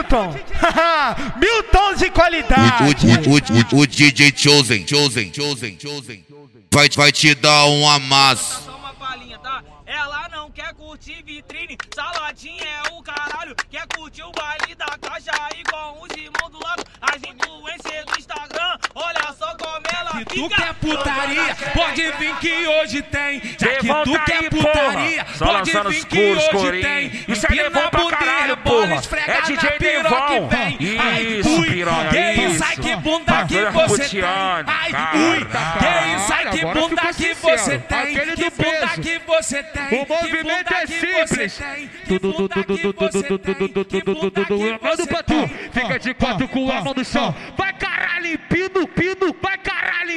Milton. Milton de qualidade. O DJ Chosen vai te dar um amasso. Só uma palhinha, tá? Ela não quer curtir vitrine, saladinha é o caralho. Quer curtir o baile da caixa aí com os irmãos do lado. As influências do Instagram, olha só como ela Se fica. tu quer putaria, pode vir que hoje tem. Já que Levanta tu quer aí, putaria, porra. Só pode lançando vir os que coros, hoje corinho. tem. Isso é Devon pra caralho, porra. É DJ Devon. Isso, piranha, que isso. isso, ai que bunda que você tem. Ai, ui, que isso, ai que bunda que você tem. Que bunda que você tem. O movimento é simples. Tudo, manda pra tu. Fica de quatro com a mão no chão. Vai caralho, pino, vai